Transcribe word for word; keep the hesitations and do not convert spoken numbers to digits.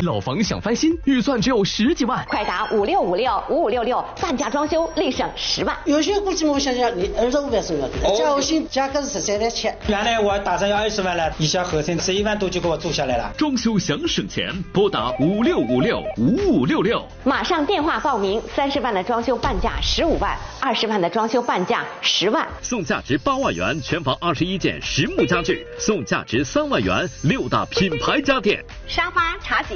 老房想翻新，预算只有十几万， 快打五六五六五五六六，半价装修立省十万。 有些估计我想想，你二十五万送要的，加薪价格是十三万七。 原来我打算要二十万了，一下合成十一万多就给我做下来了。 装修想省钱，拨打五六五六五五六六， 马上电话报名。三十万的装修半价十五万，二十万的装修半价十万， 送价值八万元全房二十一件实木家具，送价值三万元六大品牌家电， 沙发、茶几。